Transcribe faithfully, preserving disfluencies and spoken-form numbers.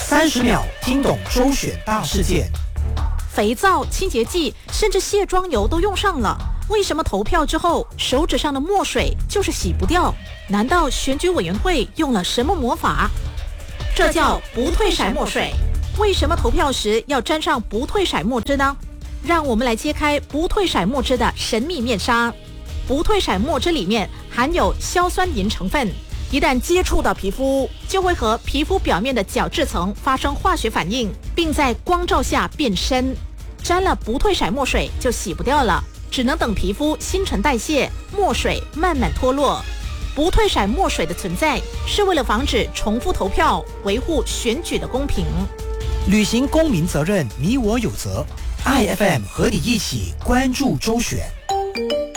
三十秒听懂周选大事件。 肥皂、清洁剂，甚至卸妆油都用上了，为什么投票之后手指上的墨水就是洗不掉？难道选举委员会用了什么魔法？这叫不退骰墨水。为什么投票时要沾上不退骰墨汁呢？让我们来揭开不退骰墨汁的神秘面纱。不退骰墨汁里面含有硝酸银成分，一旦接触到皮肤，就会和皮肤表面的角质层发生化学反应，并在光照下变深。沾了不退骰墨水就洗不掉了，只能等皮肤新陈代谢，墨水慢慢脱落。不退骰墨水的存在是为了防止重复投票，维护选举的公平。 履行公民责任，你我有责。I F M 和你一起关注周选。